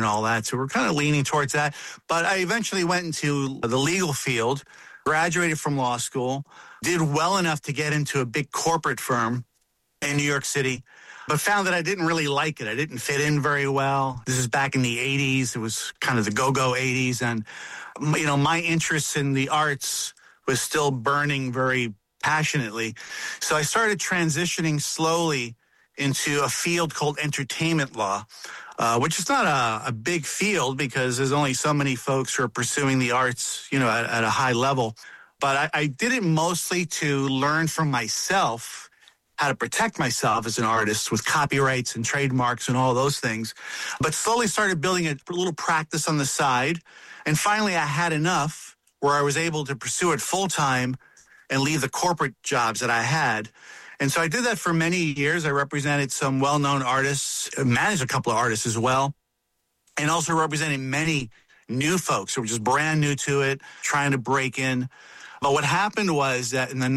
all that. So we're kind of leaning towards that. But I eventually went into the legal field, graduated from law school, did well enough to get into a big corporate firm in New York City, but found that I didn't really like it. I didn't fit in very well. This is back in the 80s. It was kind of the go-go 80s. And, my interest in the arts was still burning very passionately. So I started transitioning slowly into a field called entertainment law, which is not a big field because there's only so many folks who are pursuing the arts, at a high level. But I did it mostly to learn from myself how to protect myself as an artist with copyrights and trademarks and all those things. But slowly started building a little practice on the side. And finally, I had enough where I was able to pursue it full time and leave the corporate jobs that I had. And so I did that for many years. I represented some well-known artists, managed a couple of artists as well, and also represented many new folks who were just brand new to it, trying to break in. But what happened was that in the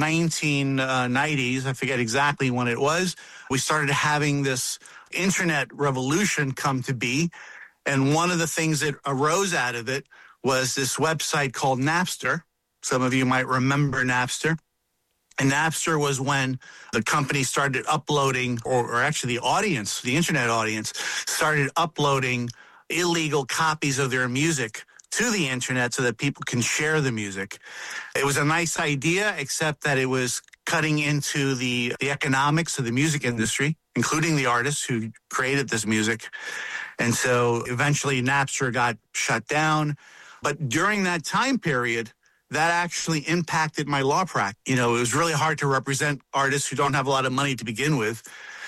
1990s, I forget exactly when it was, we started having this internet revolution come to be. And one of the things that arose out of it was this website called Napster. Some of you might remember Napster. And Napster was when the company started uploading, or actually the audience, the internet audience, started uploading illegal copies of their music to the internet so that people can share the music. It was a nice idea, except that it was cutting into the economics of the music industry, including the artists who created this music. And so eventually Napster got shut down. But during that time period, that actually impacted my law practice. It was really hard to represent artists who don't have a lot of money to begin with.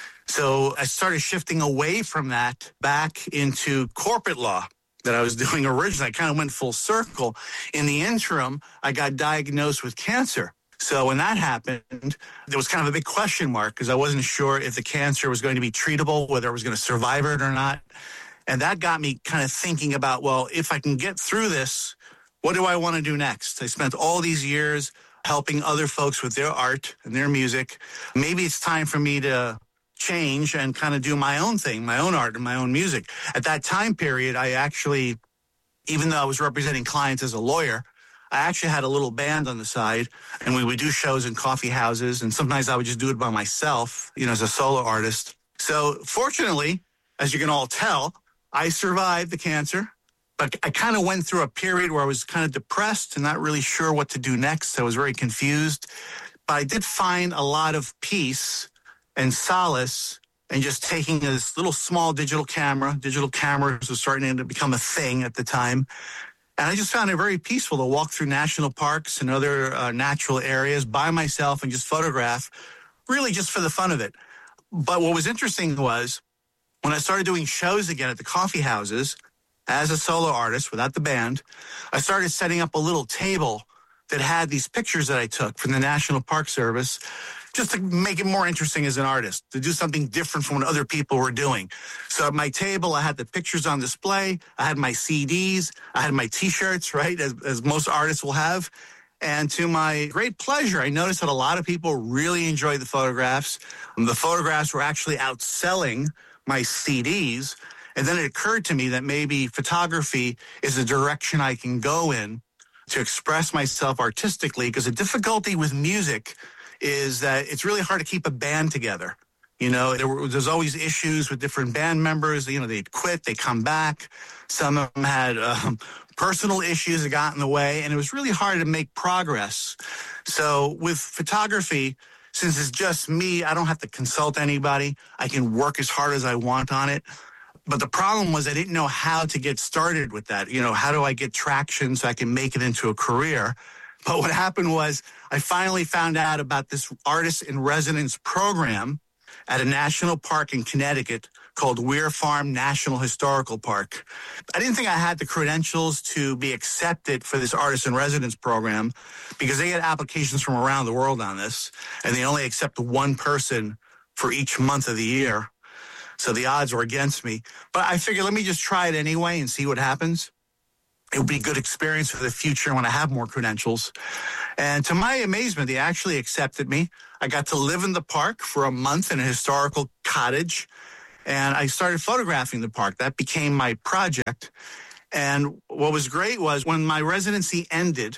So I started shifting away from that back into corporate law that I was doing originally. I kind of went full circle. In the interim, I got diagnosed with cancer. So when that happened, there was kind of a big question mark because I wasn't sure if the cancer was going to be treatable, whether I was going to survive it or not. And that got me kind of thinking about, well, if I can get through this, what do I want to do next? I spent all these years helping other folks with their art and their music. Maybe it's time for me to change and kind of do my own thing, my own art and my own music. At that time period, I actually, even though I was representing clients as a lawyer, I actually had a little band on the side, and we would do shows in coffee houses, and sometimes I would just do it by myself, as a solo artist. So fortunately, as you can all tell, I survived the cancer, but I kind of went through a period where I was kind of depressed and not really sure what to do next. I was very confused, but I did find a lot of peace and solace and just taking this little small digital camera. Digital cameras were starting to become a thing at the time. And I just found it very peaceful to walk through national parks and other natural areas by myself and just photograph, really just for the fun of it. But what was interesting was when I started doing shows again at the coffee houses as a solo artist without the band, I started setting up a little table that had these pictures that I took from the National Park Service just to make it more interesting as an artist, to do something different from what other people were doing. So at my table, I had the pictures on display. I had my CDs. I had my T-shirts, right, as most artists will have. And to my great pleasure, I noticed that a lot of people really enjoyed the photographs. The photographs were actually outselling my CDs. And then it occurred to me that maybe photography is a direction I can go in to express myself artistically, because the difficulty with music is that it's really hard to keep a band together. There's always issues with different band members. They'd quit, they come back. Some of them had personal issues that got in the way, and it was really hard to make progress. So with photography, since it's just me, I don't have to consult anybody. I can work as hard as I want on it. But the problem was I didn't know how to get started with that. How do I get traction so I can make it into a career? But what happened was I finally found out about this artist in residence program at a national park in Connecticut called Weir Farm National Historical Park. I didn't think I had the credentials to be accepted for this artist in residence program because they had applications from around the world on this, and they only accept one person for each month of the year. So the odds were against me. But I figured, let me just try it anyway and see what happens. It would be a good experience for the future when I have more credentials. And to my amazement, they actually accepted me. I got to live in the park for a month in a historical cottage. And I started photographing the park. That became my project. And what was great was when my residency ended,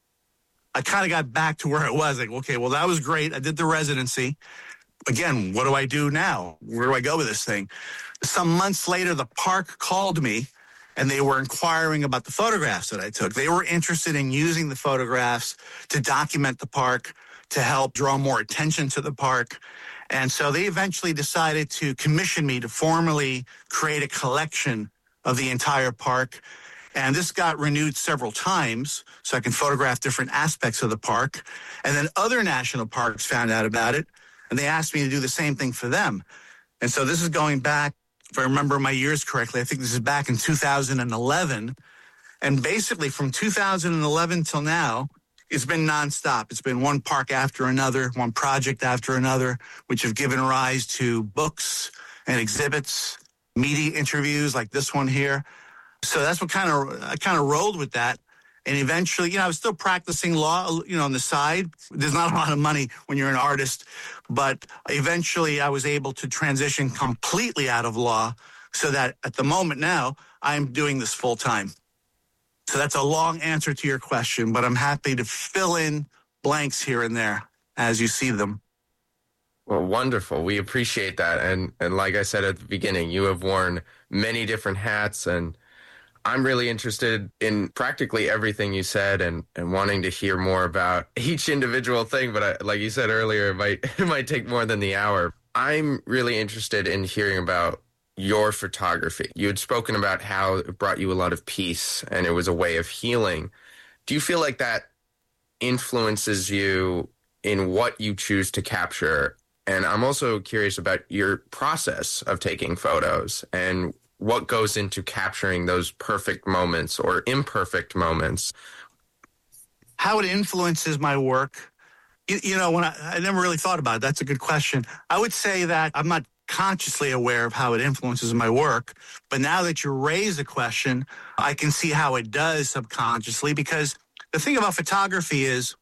I kind of got back to where it was. Like, okay, well, that was great. I did the residency. Again, what do I do now? Where do I go with this thing? Some months later, the park called me, and they were inquiring about the photographs that I took. They were interested in using the photographs to document the park, to help draw more attention to the park. And so they eventually decided to commission me to formally create a collection of the entire park. And this got renewed several times so I can photograph different aspects of the park. And then other national parks found out about it, and they asked me to do the same thing for them. And so this is going back, if I remember my years correctly, I think this is back in 2011. And basically from 2011 till now, it's been nonstop. It's been one park after another, one project after another, which have given rise to books and exhibits, media interviews like this one here. So that's what I kind of rolled with that. And eventually, I was still practicing law, on the side. There's not a lot of money when you're an artist, but eventually I was able to transition completely out of law so that at the moment now I'm doing this full time. So that's a long answer to your question, but I'm happy to fill in blanks here and there as you see them. Well, wonderful. We appreciate that. And like I said at the beginning, you have worn many different hats, and I'm really interested in practically everything you said and wanting to hear more about each individual thing. But like you said earlier, it might take more than the hour. I'm really interested in hearing about your photography. You had spoken about how it brought you a lot of peace and it was a way of healing. Do you feel like that influences you in what you choose to capture? And I'm also curious about your process of taking photos and what goes into capturing those perfect moments or imperfect moments. How it influences my work. When I never really thought about it. That's a good question. I would say that I'm not consciously aware of how it influences my work. But now that you raise the question, I can see how it does subconsciously, because the thing about photography is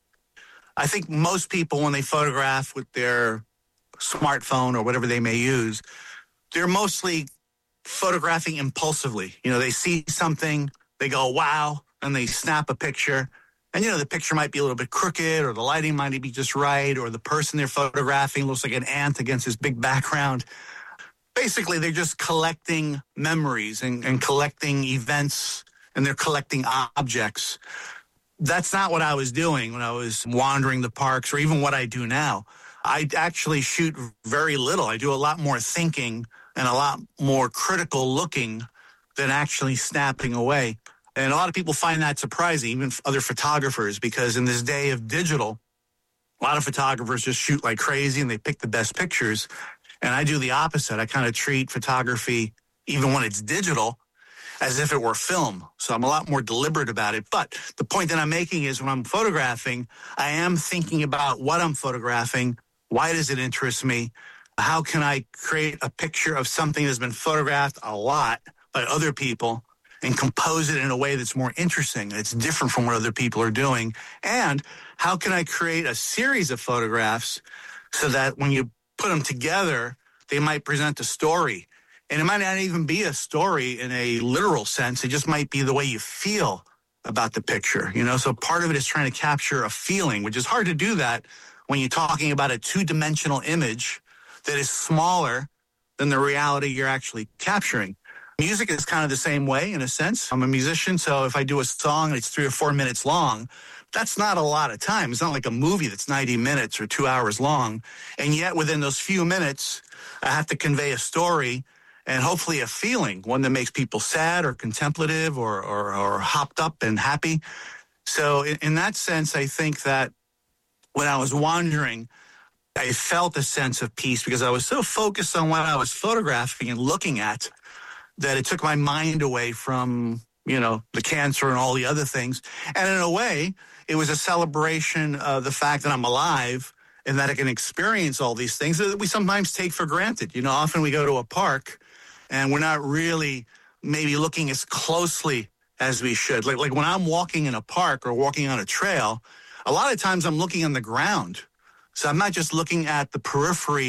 I think most people, when they photograph with their smartphone or whatever they may use, they're mostly photographing impulsively. They see something, they go, wow, and they snap a picture. And, the picture might be a little bit crooked, or the lighting might be just right, or the person they're photographing looks like an ant against this big background. Basically, they're just collecting memories and collecting events, and they're collecting objects. That's not what I was doing when I was wandering the parks, or even what I do now. I actually shoot very little. I do a lot more thinking and a lot more critical looking than actually snapping away. And a lot of people find that surprising, even other photographers, because in this day of digital, a lot of photographers just shoot like crazy and they pick the best pictures. And I do the opposite. I kind of treat photography, even when it's digital, as if it were film. So I'm a lot more deliberate about it. But the point that I'm making is when I'm photographing, I am thinking about what I'm photographing. Why does it interest me? How can I create a picture of something that's been photographed a lot by other people and compose it in a way that's more interesting? It's different from what other people are doing. And how can I create a series of photographs so that when you put them together, they might present a story? And it might not even be a story in a literal sense. It just might be the way you feel about the picture, So part of it is trying to capture a feeling, which is hard to do that when you're talking about a two-dimensional image that is smaller than the reality you're actually capturing. Music is kind of the same way, in a sense. I'm a musician, so if I do a song and it's 3 or 4 minutes long, that's not a lot of time. It's not like a movie that's 90 minutes or 2 hours long. And yet within those few minutes, I have to convey a story and hopefully a feeling, one that makes people sad or contemplative or hopped up and happy. So in that sense, I think that when I was wandering, I felt a sense of peace because I was so focused on what I was photographing and looking at that it took my mind away from, the cancer and all the other things. And in a way, it was a celebration of the fact that I'm alive and that I can experience all these things that we sometimes take for granted. Often we go to a park and we're not really maybe looking as closely as we should. Like when I'm walking in a park or walking on a trail, a lot of times I'm looking on the ground. So I'm not just looking at the periphery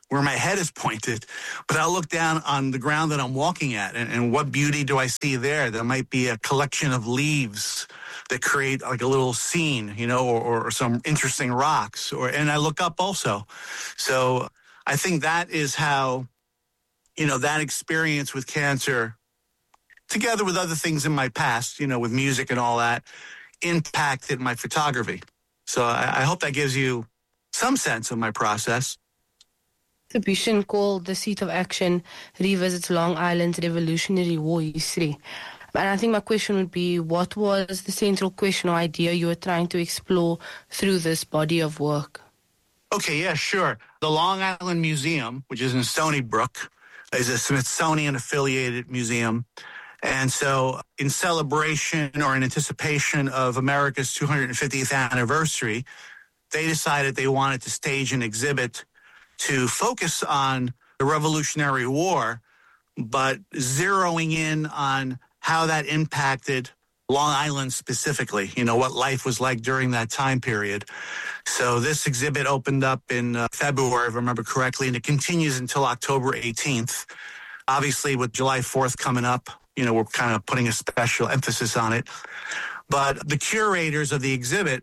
where my head is pointed, but I'll look down on the ground that I'm walking at, and what beauty do I see there? There might be a collection of leaves that create like a little scene, or some interesting rocks, and I look up also. So I think that is how, that experience with cancer, together with other things in my past, with music and all that, impacted my photography. So I hope that gives you some sense of my process. Exhibition called The Seat of Action revisits Long Island's Revolutionary War history. And I think my question would be, what was the central question or idea you were trying to explore through this body of work? Okay, yeah, sure. The Long Island Museum, which is in Stony Brook, is a Smithsonian-affiliated museum. And so in celebration or in anticipation of America's 250th anniversary, they decided they wanted to stage an exhibit to focus on the Revolutionary War, but zeroing in on how that impacted Long Island specifically, what life was like during that time period. So this exhibit opened up in February, if I remember correctly, and it continues until October 18th. Obviously, with July 4th coming up, we're kind of putting a special emphasis on it. But the curators of the exhibit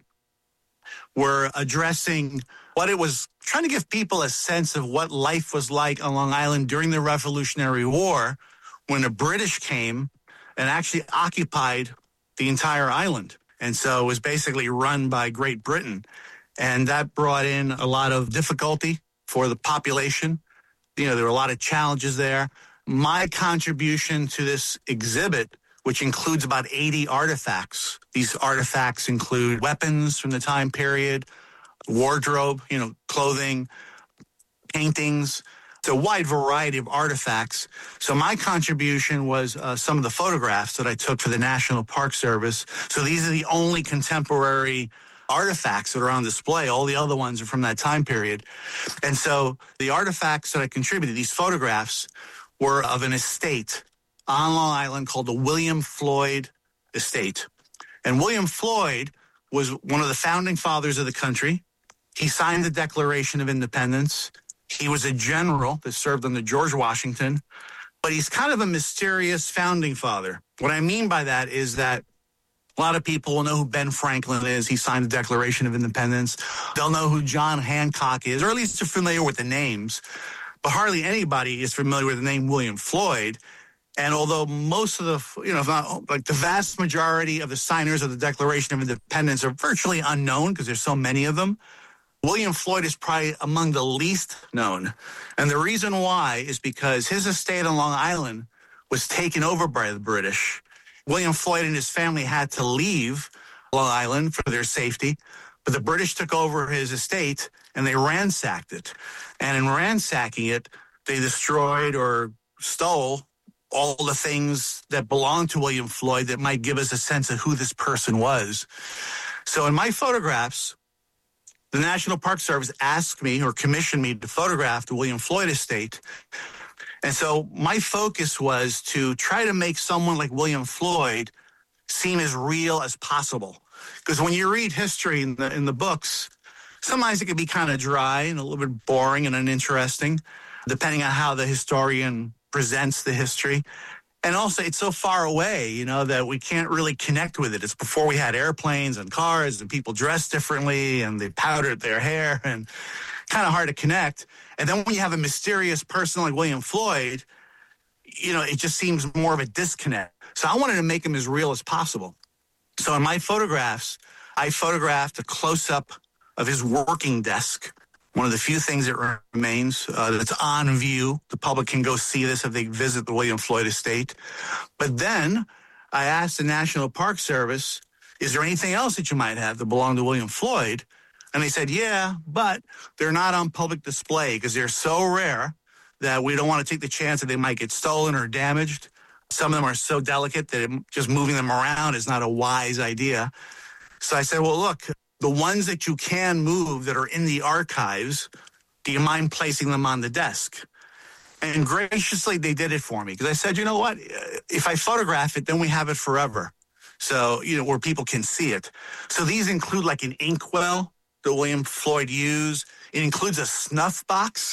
were addressing what it was, trying to give people a sense of what life was like on Long Island during the Revolutionary War, when the British came and actually occupied the entire island. And so it was basically run by Great Britain. And that brought in a lot of difficulty for the population. There were a lot of challenges there. My contribution to this exhibit, which includes about 80 artifacts. These artifacts include weapons from the time period, wardrobe, clothing, paintings. It's a wide variety of artifacts. So my contribution was some of the photographs that I took for the National Park Service. So these are the only contemporary artifacts that are on display. All the other ones are from that time period. And so the artifacts that I contributed, these photographs, were of an estate on Long Island called the William Floyd Estate. And William Floyd was one of the founding fathers of the country. He signed the Declaration of Independence. He was a general that served under George Washington, but he's kind of a mysterious founding father. What I mean by that is that a lot of people will know who Ben Franklin is. He signed the Declaration of Independence. They'll know who John Hancock is, or at least they're familiar with the names. But hardly anybody is familiar with the name William Floyd. And although most of the, if not like the vast majority of the signers of the Declaration of Independence are virtually unknown because there's so many of them, William Floyd is probably among the least known. And the reason why is because his estate on Long Island was taken over by the British. William Floyd and his family had to leave Long Island for their safety, but the British took over his estate and they ransacked it. And in ransacking it, they destroyed or stole all the things that belonged to William Floyd that might give us a sense of who this person was. So in my photographs, the National Park Service asked me or commissioned me to photograph the William Floyd estate. And so my focus was to try to make someone like William Floyd seem as real as possible. Because when you read history in the books, sometimes it can be kind of dry and a little bit boring and uninteresting, depending on how the historian presents the history. And also, it's so far away, that we can't really connect with it. It's before we had airplanes and cars and people dressed differently and they powdered their hair and kind of hard to connect. And then when you have a mysterious person like William Floyd, it just seems more of a disconnect. So I wanted to make him as real as possible. So in my photographs, I photographed a close-up of his working desk, one of the few things that remains that's on view. The public can go see this if they visit the William Floyd estate. But then I asked the National Park Service, is there anything else that you might have that belonged to William Floyd? And they said, yeah, but they're not on public display because they're so rare that we don't want to take the chance that they might get stolen or damaged. Some of them are so delicate that just moving them around is not a wise idea. So I said, well, look, the ones that you can move that are in the archives, do you mind placing them on the desk? And graciously, they did it for me. Because I said, you know what? If I photograph it, then we have it forever. So, where people can see it. So these include like an inkwell that William Floyd used. It includes a snuff box.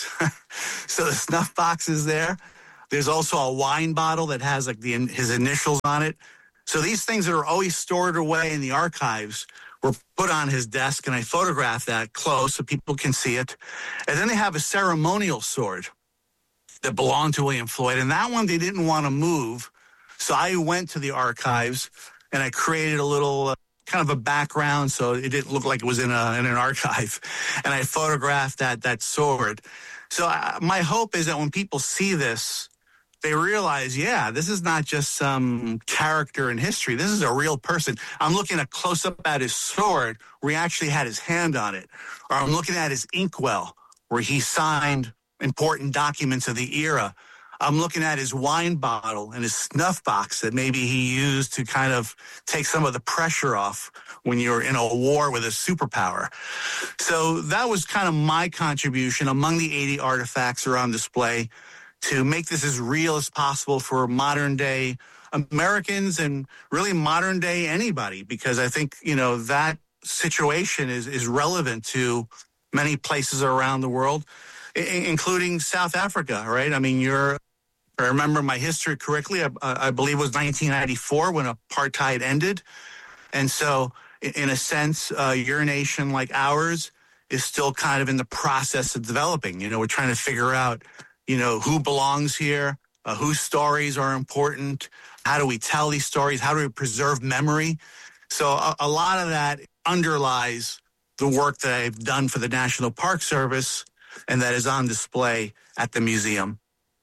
So the snuff box is there. There's also a wine bottle that has like his initials on it. So these things that are always stored away in the archives were put on his desk, and I photographed that close so people can see it. And then they have a ceremonial sword that belonged to William Floyd, and that one they didn't want to move. So I went to the archives, and I created a little kind of a background so it didn't look like it was in an archive. And I photographed that sword. So my hope is that when people see this, they realize, yeah, this is not just some character in history. This is a real person. I'm looking at close-up at his sword where he actually had his hand on it. Or I'm looking at his inkwell where he signed important documents of the era. I'm looking at his wine bottle and his snuff box that maybe he used to kind of take some of the pressure off when you're in a war with a superpower. So that was kind of my contribution among the 80 artifacts that are on display to make this as real as possible for modern day Americans and really modern day anybody, because I think, that situation is relevant to many places around the world, including South Africa, right? I mean, if I remember my history correctly, I believe it was 1994 when apartheid ended. And so in a sense, your nation like ours is still kind of in the process of developing. We're trying to figure out who belongs here, whose stories are important, how do we tell these stories, how do we preserve memory? So a lot of that underlies the work that I've done for the National Park Service and that is on display at the museum.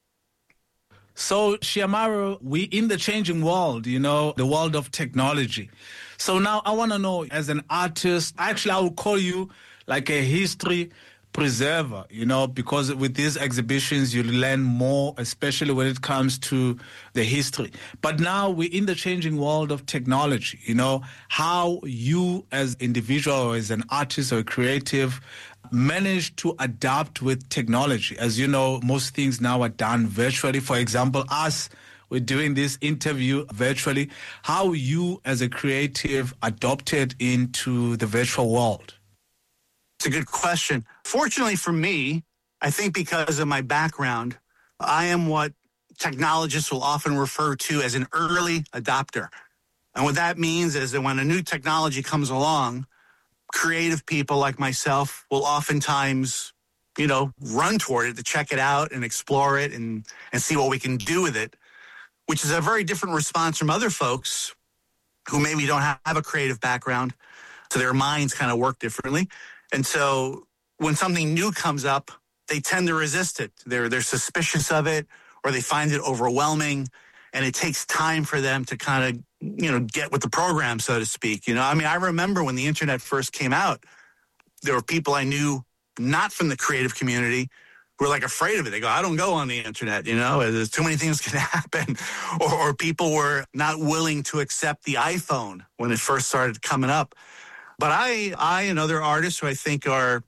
So, Shyamaro, we in the changing world, the world of technology. So now I want to know, as an artist, actually I would call you like a history preserver, because with these exhibitions you learn more, especially when it comes to the history. But now we're in the changing world of technology, how you as individual or as an artist or a creative manage to adapt with technology. As you know, most things now are done virtually. For example, we're doing this interview virtually. How you as a creative adopted into the virtual world? It's a good question. Fortunately for me, I think because of my background, I am what technologists will often refer to as an early adopter. And what that means is that when a new technology comes along, creative people like myself will oftentimes, run toward it to check it out and explore it and see what we can do with it, which is a very different response from other folks who maybe don't have a creative background, so their minds kind of work differently. And so when something new comes up, they tend to resist it. They're suspicious of it, or they find it overwhelming, and it takes time for them to kind of, get with the program, so to speak. I remember when the internet first came out, there were people I knew not from the creative community who were like afraid of it. They go, I don't go on the internet, there's too many things can happen. Or people were not willing to accept the iPhone when it first started coming up. But I and other artists who I think are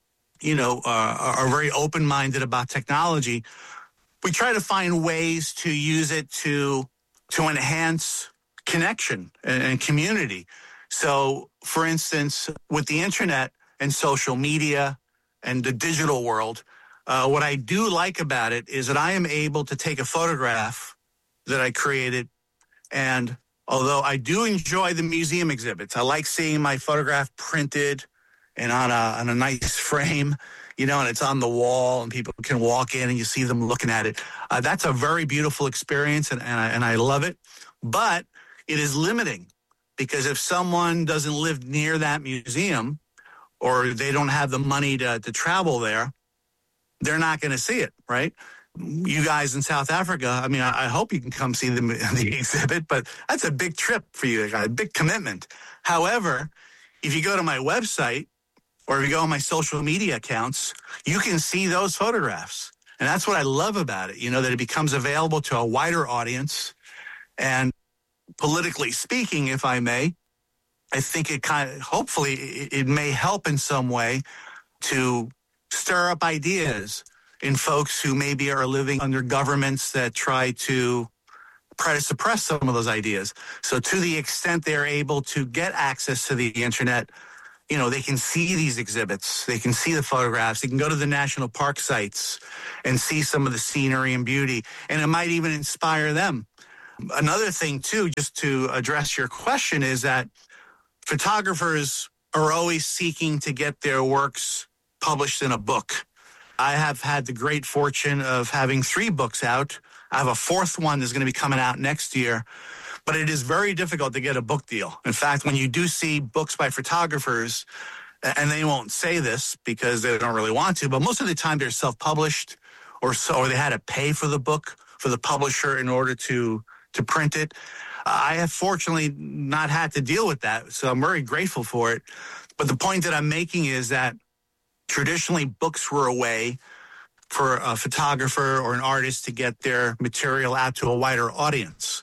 very open-minded about technology, we try to find ways to use it to enhance connection and community. So, for instance, with the internet and social media and the digital world, what I do like about it is that I am able to take a photograph that I created, and although I do enjoy the museum exhibits, I like seeing my photograph printed and on a nice frame, and it's on the wall and people can walk in and you see them looking at it. That's a very beautiful experience and I love it. But it is limiting because if someone doesn't live near that museum or they don't have the money to travel there, they're not going to see it, right? You guys in South Africa, I hope you can come see the exhibit, but that's a big trip for you, a big commitment. However, if you go to my website or if you go on my social media accounts, you can see those photographs. And that's what I love about it, that it becomes available to a wider audience. And politically speaking, if I may, I think hopefully it may help in some way to stir up ideas in folks who maybe are living under governments that try to suppress some of those ideas. So to the extent they're able to get access to the internet, they can see these exhibits. They can see the photographs. They can go to the national park sites and see some of the scenery and beauty. And it might even inspire them. Another thing, too, just to address your question, is that photographers are always seeking to get their works published in a book. I have had the great fortune of having 3 books out. I have a 4th one that's going to be coming out next year. But it is very difficult to get a book deal. In fact, when you do see books by photographers, and they won't say this because they don't really want to, but most of the time they're self-published or they had to pay for the book, for the publisher in order to print it. I have fortunately not had to deal with that, so I'm very grateful for it. But the point that I'm making is that traditionally books were a way for a photographer or an artist to get their material out to a wider audience.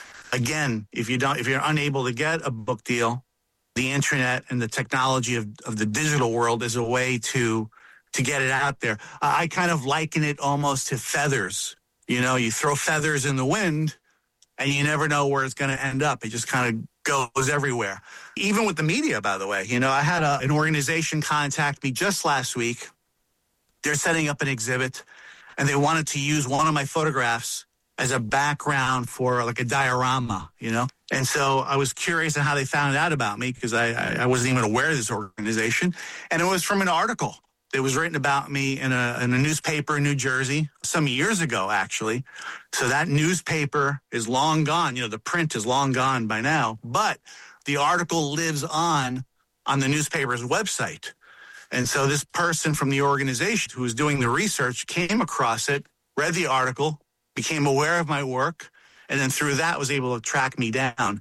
Again, if you're unable to get a book deal, the internet and the technology of the digital world is a way to get it out there. I kind of liken it almost to feathers. You throw feathers in the wind and you never know where it's going to end up. It just kind of goes everywhere. Even with the media, by the way. I had an organization contact me just last week. They're setting up an exhibit, and they wanted to use one of my photographs as a background for like a diorama, And so I was curious on how they found out about me because I wasn't even aware of this organization. And it was from an article that was written about me in a newspaper in New Jersey some years ago, actually. So that newspaper is long gone. The print is long gone by now. But the article lives on the newspaper's website. And so this person from the organization who was doing the research came across it, read the article, became aware of my work, and then through that was able to track me down.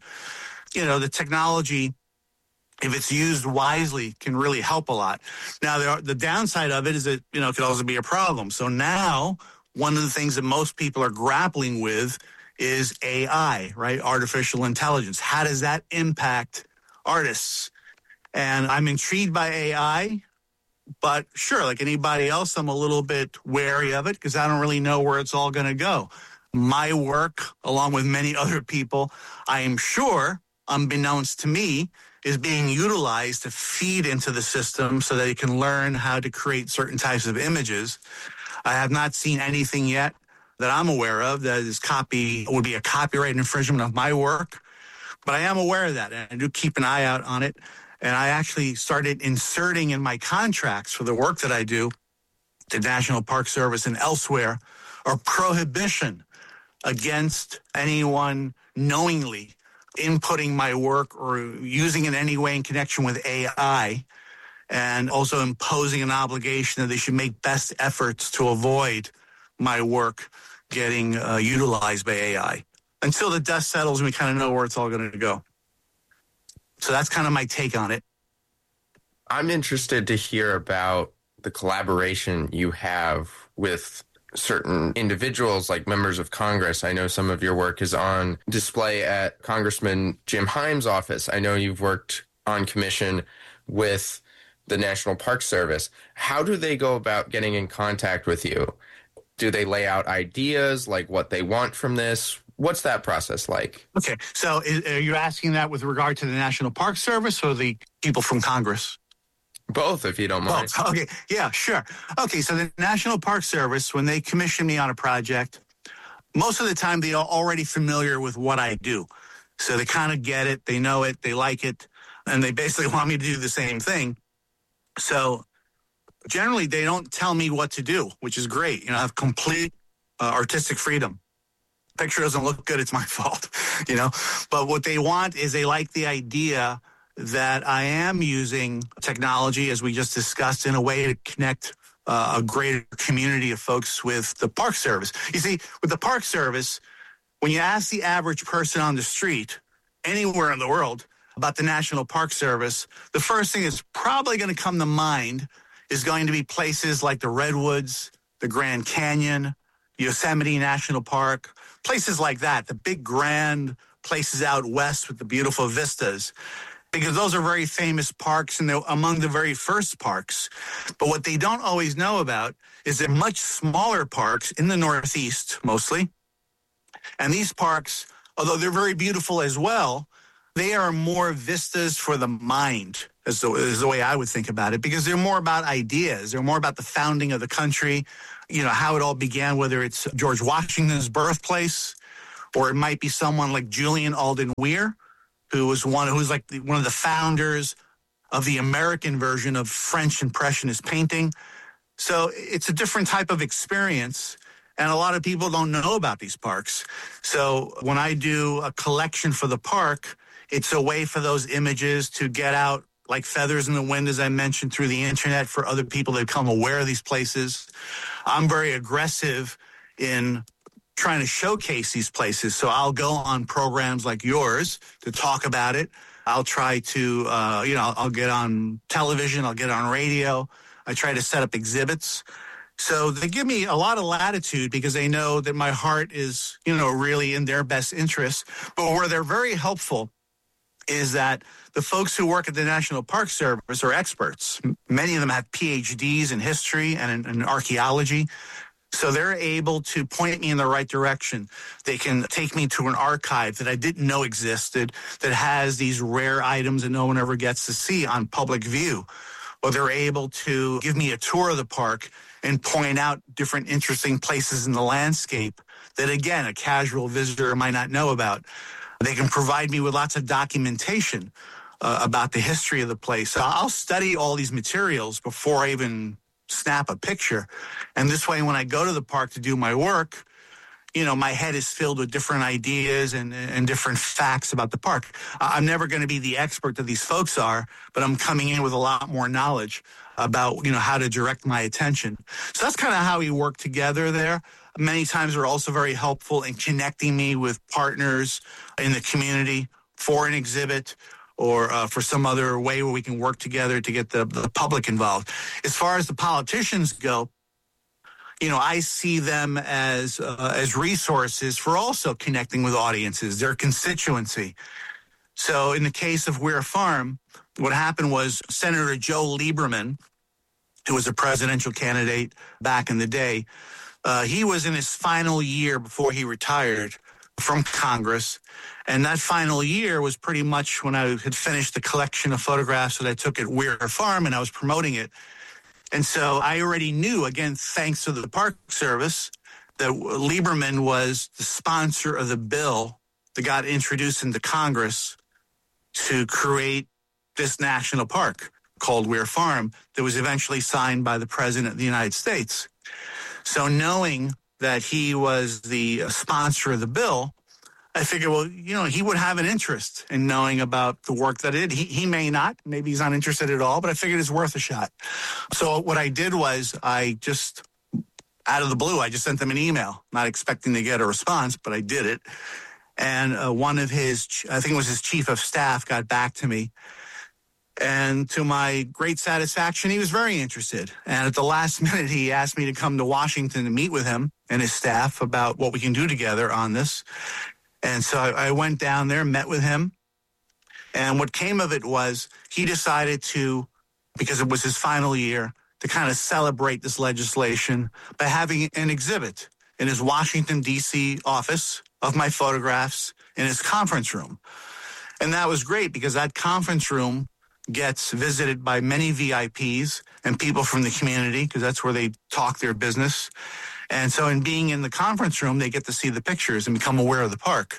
The technology, if it's used wisely, can really help a lot. Now, the downside of it is that, it could also be a problem. So now, one of the things that most people are grappling with is AI, right? Artificial intelligence. How does that impact artists? And I'm intrigued by AI, but sure, like anybody else, I'm a little bit wary of it because I don't really know where it's all going to go. My work, along with many other people, I am sure, unbeknownst to me, is being utilized to feed into the system so that it can learn how to create certain types of images. I have not seen anything yet that I'm aware of that would be a copyright infringement of my work, but I am aware of that, and I do keep an eye out on it. And I actually started inserting in my contracts for the work that I do, the National Park Service and elsewhere, a prohibition against anyone knowingly inputting my work or using it in any way in connection with AI, and also imposing an obligation that they should make best efforts to avoid my work getting utilized by AI until the dust settles and we kind of know where it's all going to go. So that's kind of my take on it. I'm interested to hear about the collaboration you have with certain individuals like members of Congress. I know some of your work is on display at Congressman Jim Himes' office. I know you've worked on commission with the National Park Service. How do they go about getting in contact with you? Do they lay out ideas, like what they want from this? What's that process like? Okay, so are you asking that with regard to the National Park Service or the people from Congress? Both, if you don't mind. Both. Okay, yeah, sure. Okay, so the National Park Service, when they commission me on a project, most of the time they are already familiar with what I do. So they kind of get it, they know it, they like it, and they basically want me to do the same thing. So generally they don't tell me what to do, which is great. I have complete artistic freedom. Picture doesn't look good, it's my fault, But what they want is they like the idea that I am using technology, as we just discussed, in a way to connect a greater community of folks with the Park Service. You see, with the Park Service, when you ask the average person on the street, anywhere in the world, about the National Park Service, the first thing that's probably going to come to mind is going to be places like the Redwoods, the Grand Canyon, Yosemite National Park, places like that, the big grand places out west with the beautiful vistas, because those are very famous parks and they're among the very first parks. But what they don't always know about is that much smaller parks in the Northeast, mostly, and these parks, although they're very beautiful as well, they are more vistas for the mind. is the way I would think about it, because they're more about ideas. They're more about the founding of the country, how it all began, whether it's George Washington's birthplace, or it might be someone like Julian Alden Weir, who's one of the founders of the American version of French Impressionist painting. So it's a different type of experience, and a lot of people don't know about these parks. So when I do a collection for the park, it's a way for those images to get out like feathers in the wind, as I mentioned, through the internet for other people to become aware of these places. I'm very aggressive in trying to showcase these places. So I'll go on programs like yours to talk about it. I'll try to, I'll get on television, I'll get on radio. I try to set up exhibits. So they give me a lot of latitude because they know that my heart is, really in their best interest. But where they're very helpful is that the folks who work at the National Park Service are experts. Many of them have PhDs in history and in archaeology. So they're able to point me in the right direction. They can take me to an archive that I didn't know existed that has these rare items that no one ever gets to see on public view. Or they're able to give me a tour of the park and point out different interesting places in the landscape that, again, a casual visitor might not know about. They can provide me with lots of documentation about the history of the place. So I'll study all these materials before I even snap a picture. And this way, when I go to the park to do my work, my head is filled with different ideas and different facts about the park. I'm never going to be the expert that these folks are, but I'm coming in with a lot more knowledge about, how to direct my attention. So that's kind of how we work together there. Many times they're also very helpful in connecting me with partners in the community for an exhibit or for some other way where we can work together to get the public involved. As far as the politicians go, I see them as resources for also connecting with audiences, their constituency. So in the case of Weir Farm, what happened was Senator Joe Lieberman, who was a presidential candidate back in the day, he was in his final year before he retired from Congress. And that final year was pretty much when I had finished the collection of photographs that I took at Weir Farm and I was promoting it. And so I already knew, again, thanks to the Park Service, that Lieberman was the sponsor of the bill that got introduced into Congress to create this national park called Weir Farm that was eventually signed by the President of the United States. So knowing that he was the sponsor of the bill, I figured, well, he would have an interest in knowing about the work that I did. He may not. Maybe he's not interested at all, but I figured it's worth a shot. So what I did was I just, out of the blue, I just sent them an email, not expecting to get a response, but I did it. And one of his, I think it was his chief of staff, got back to me. And to my great satisfaction, he was very interested. And at the last minute, he asked me to come to Washington to meet with him and his staff about what we can do together on this. And so I went down there, met with him. And what came of it was he decided to, because it was his final year, to kind of celebrate this legislation by having an exhibit in his Washington, D.C. office of my photographs in his conference room. And that was great because that conference room gets visited by many VIPs and people from the community because that's where they talk their business. And so in being in the conference room, they get to see the pictures and become aware of the park.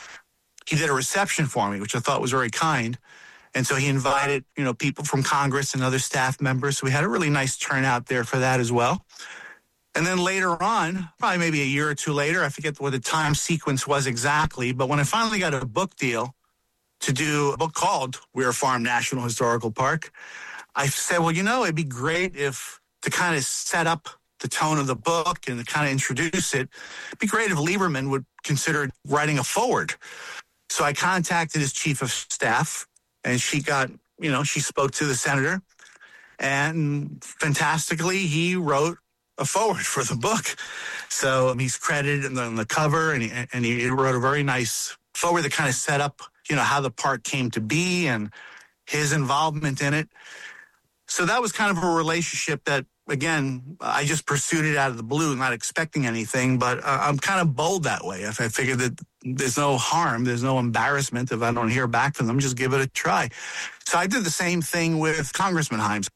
He did a reception for me, which I thought was very kind. And so he invited, people from Congress and other staff members. So we had a really nice turnout there for that as well. And then later on, probably maybe a year or two later, I forget what the time sequence was exactly, but when I finally got a book deal to do a book called Weir Farm National Historical Park, I said, well, it'd be great if to kind of set up the tone of the book and to kind of introduce it, it'd be great if Lieberman would consider writing a foreword. So I contacted his chief of staff, and she got, she spoke to the senator, and fantastically, he wrote a foreword for the book. So he's credited on the cover, and he wrote a very nice foreword that kind of set up, how the park came to be and his involvement in it. So that was kind of a relationship that again, I just pursued it out of the blue, not expecting anything, but I'm kind of bold that way. If I figure that there's no harm, there's no embarrassment if I don't hear back from them, just give it a try. So I did the same thing with Congressman Himes.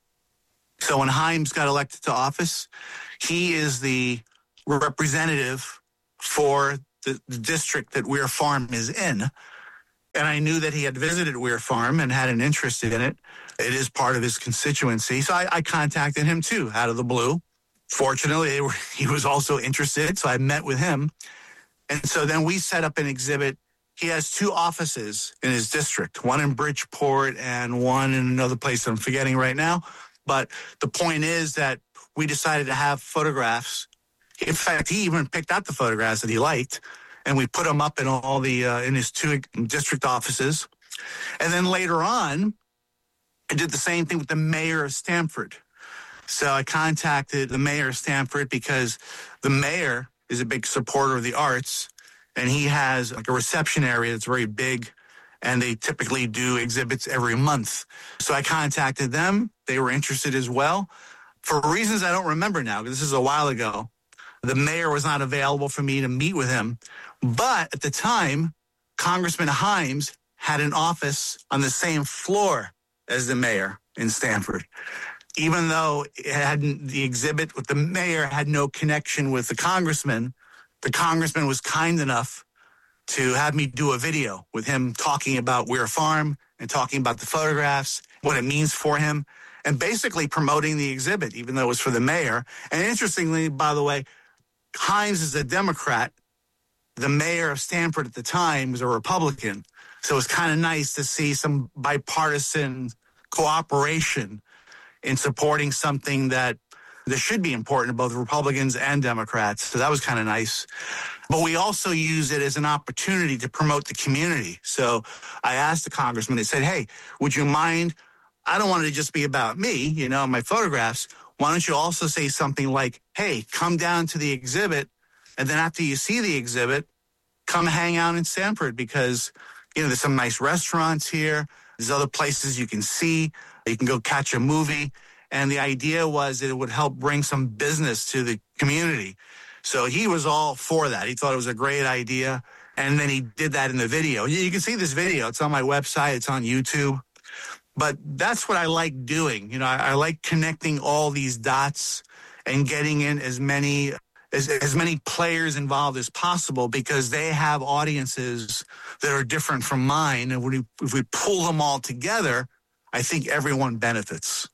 So when Himes got elected to office, he is the representative for the district that Weir Farm is in. And I knew that he had visited Weir Farm and had an interest in it. It is part of his constituency. So I contacted him too, out of the blue. Fortunately, he was also interested, so I met with him. And so then we set up an exhibit. He has 2 offices in his district, one in Bridgeport and one in another place that I'm forgetting right now. But the point is that we decided to have photographs. In fact, he even picked out the photographs that he liked, and we put them up in all the in his 2 district offices. And then later on, I did the same thing with the mayor of Stamford. So I contacted the mayor of Stamford because the mayor is a big supporter of the arts, and he has like a reception area that's very big, and they typically do exhibits every month. So I contacted them. They were interested as well. For reasons I don't remember now, because this is a while ago, the mayor was not available for me to meet with him. But at the time, Congressman Himes had an office on the same floor as the mayor in Stamford. Even though the exhibit with the mayor had no connection with the congressman was kind enough to have me do a video with him talking about Weir Farm and talking about the photographs, what it means for him, and basically promoting the exhibit, even though it was for the mayor. And interestingly, by the way, Himes is a Democrat. The mayor of Stamford at the time was a Republican. So it was kind of nice to see some bipartisan cooperation in supporting something that should be important to both Republicans and Democrats. So that was kind of nice. But we also use it as an opportunity to promote the community. So I asked the congressman, they said, hey, would you mind? I don't want it to just be about me, my photographs. Why don't you also say something like, hey, come down to the exhibit, and then after you see the exhibit, come hang out in Stamford because, there's some nice restaurants here. There's other places you can see. You can go catch a movie. And the idea was that it would help bring some business to the community. So he was all for that. He thought it was a great idea. And then he did that in the video. You can see this video. It's on my website. It's on YouTube. But that's what I like doing. I like connecting all these dots and getting in as many players involved as possible because they have audiences that are different from mine. And if we pull them all together, I think everyone benefits.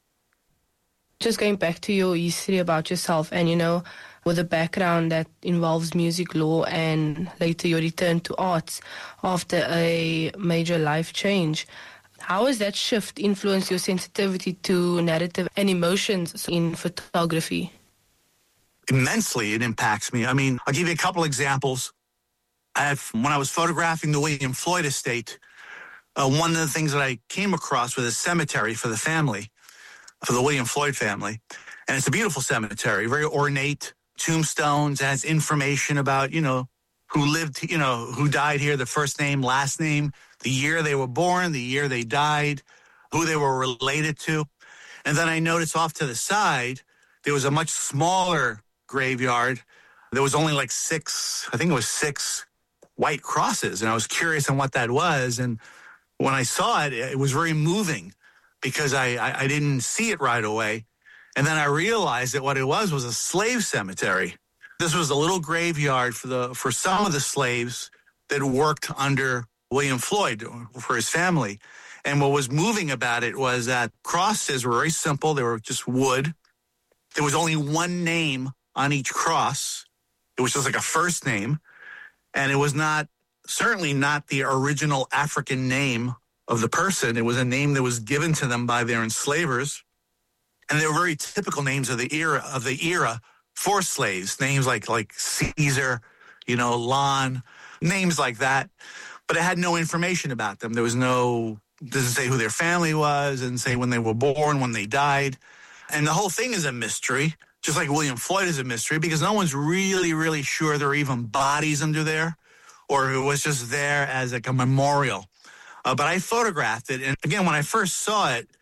Just going back to your history about yourself and, with a background that involves music law and later your return to arts after a major life change, how has that shift influenced your sensitivity to narrative and emotions in photography? Immensely, it impacts me. I mean, I'll give you a couple examples. When I was photographing the William Floyd estate, one of the things that I came across was a cemetery for the family, for the William Floyd family. And it's a beautiful cemetery, very ornate, tombstones, has information about, who lived, who died here, the first name, last name, the year they were born, the year they died, who they were related to. And then I noticed off to the side, there was a much smaller graveyard. There was only like 6 white crosses. And I was curious on what that was. And when I saw it, it was very moving because I didn't see it right away. And then I realized that what it was a slave cemetery. This was a little graveyard for some of the slaves that worked under William Floyd for his family. And what was moving about it was that crosses were very simple. They were just wood. There was only one name on each cross. It was just like a first name. And it was certainly not the original African name of the person. It was a name that was given to them by their enslavers. And they were very typical names of the era for slaves. Names like Caesar, Lon, names like that. But it had no information about them. There was doesn't say who their family was, didn't say when they were born, when they died. And the whole thing is a mystery, just like William Floyd is a mystery, because no one's really, really sure there are even bodies under there, or it was just there as like a memorial. But I photographed it. And again, when I first saw it,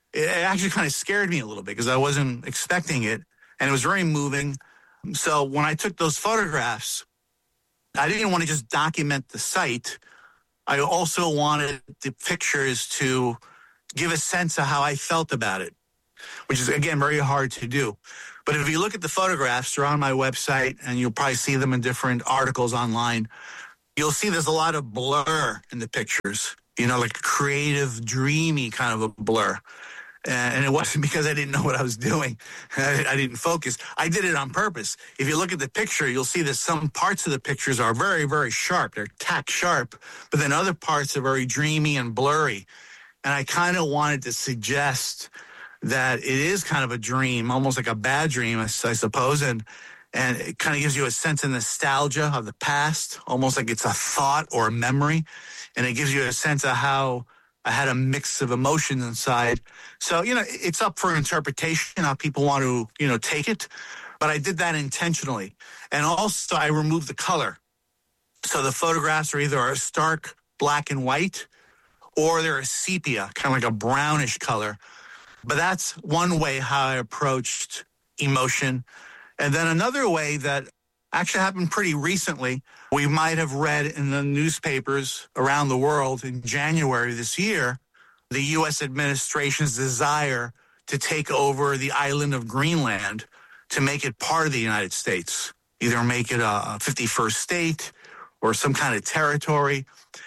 it actually kind of scared me a little bit because I wasn't expecting it, and it was very moving. So when I took those photographs, I didn't want to just document the site. I also wanted the pictures to give a sense of how I felt about it, which is, again, very hard to do. But if you look at the photographs, they're on my website, and you'll probably see them in different articles online. You'll see there's a lot of blur in the pictures, like a creative, dreamy kind of a blur. And it wasn't because I didn't know what I was doing. I didn't focus. I did it on purpose. If you look at the picture, you'll see that some parts of the pictures are very, very sharp. They're tack sharp. But then other parts are very dreamy and blurry. And I kind of wanted to suggest that it is kind of a dream, almost like a bad dream, I suppose. And it kind of gives you a sense of nostalgia of the past, almost like it's a thought or a memory. And it gives you a sense of how I had a mix of emotions inside. So, it's up for interpretation, how people want to, take it. But I did that intentionally. And also I removed the color. So the photographs are either a stark black and white or they're a sepia, kind of like a brownish color. But that's one way how I approached emotion. And then another way that actually happened pretty recently, we might have read in the newspapers around the world in January this year, the U.S. administration's desire to take over the island of Greenland to make it part of the United States, either make it a 51st state or some kind of territory.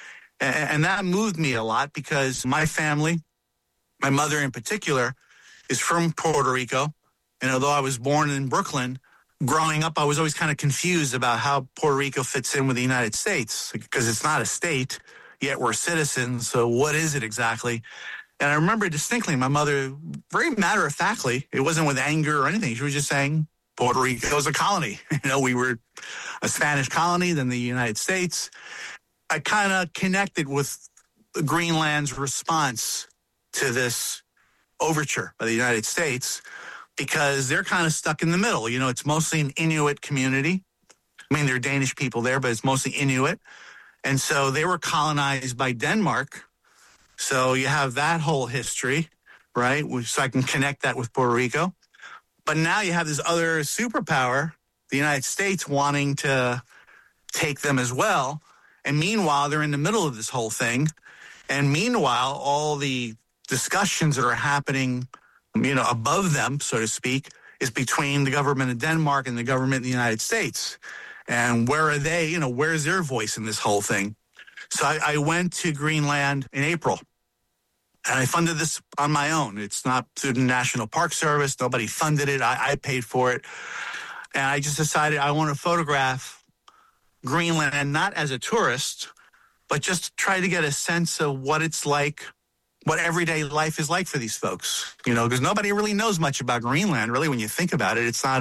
And that moved me a lot because my family, my mother in particular, is from Puerto Rico. And although I was born in Brooklyn, growing up, I was always kind of confused about how Puerto Rico fits in with the United States because it's not a state, yet we're citizens. So what is it exactly? And I remember distinctly my mother, very matter-of-factly, it wasn't with anger or anything. She was just saying Puerto Rico is a colony. We were a Spanish colony, then the United States. I kind of connected with Greenland's response to this overture by the United States because they're kind of stuck in the middle. It's mostly an Inuit community. I mean, there are Danish people there, but it's mostly Inuit. And so they were colonized by Denmark. So you have that whole history, right? So I can connect that with Puerto Rico. But now you have this other superpower, the United States, wanting to take them as well. And meanwhile, they're in the middle of this whole thing. And meanwhile, all the discussions that are happening, above them, so to speak, is between the government of Denmark and the government of the United States. And where are they? Where's their voice in this whole thing? So I went to Greenland in April, and I funded this on my own. It's not through the National Park Service. Nobody funded it. I paid for it. And I just decided I want to photograph Greenland, not as a tourist, but just try to get a sense of what it's like, what everyday life is like for these folks, because nobody really knows much about Greenland, really, when you think about it. It's not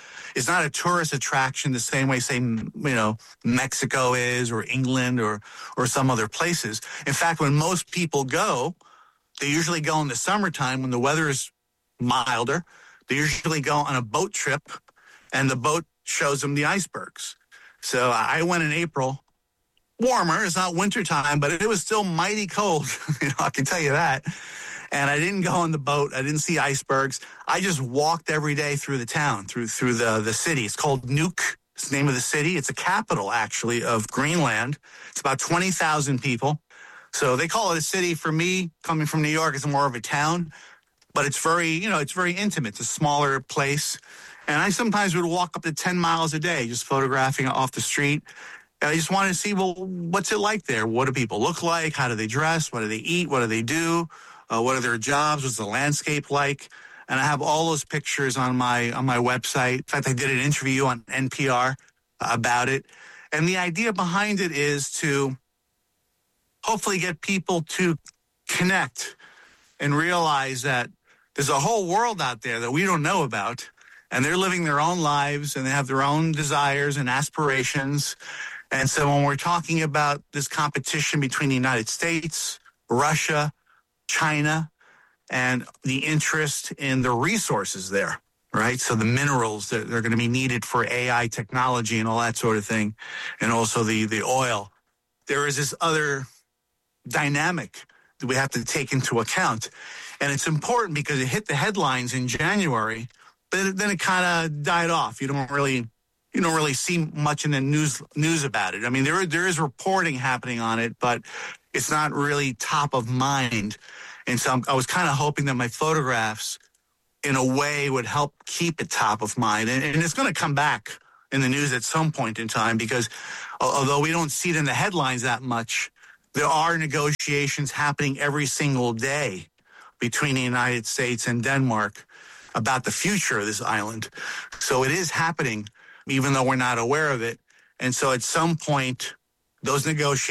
a tourist attraction the same way, say, Mexico is, or England, or some other places. In fact, when most people go, they usually go in the summertime when the weather is milder. They usually go on a boat trip, and the boat shows them the icebergs. So I went in April. Warmer. It's not wintertime, but it was still mighty cold. I can tell you that. And I didn't go on the boat. I didn't see icebergs. I just walked every day through the town, through the city. It's called Nuuk. It's the name of the city. It's a capital, actually, of Greenland. It's about 20,000 people. So they call it a city. For me, coming from New York, it's more of a town. But it's very, it's very intimate. It's a smaller place. And I sometimes would walk up to 10 miles a day, just photographing off the street. And I just wanted to see, well, what's it like there? What do people look like? How do they dress? What do they eat? What do they do? What are their jobs? What's the landscape like? And I have all those pictures on my website. In fact, I did an interview on NPR about it. And the idea behind it is to hopefully get people to connect and realize that there's a whole world out there that we don't know about. And they're living their own lives, and they have their own desires and aspirations. And so when we're talking about this competition between the United States, Russia, China, and the interest in the resources there, right? So the minerals that are going to be needed for AI technology and all that sort of thing, and also the oil. There is this other dynamic we have to take into account. And it's important because it hit the headlines in January, but then it kind of died off. You don't really see much in the news about it. I mean, there is reporting happening on it, but it's not really top of mind. And so I was kind of hoping that my photographs, in a way, would help keep it top of mind. And it's going to come back in the news at some point in time, because although we don't see it in the headlines that much, there are negotiations happening every single day between the United States and Denmark about the future of this island. So it is happening, even though we're not aware of it. And so at some point, those negotiations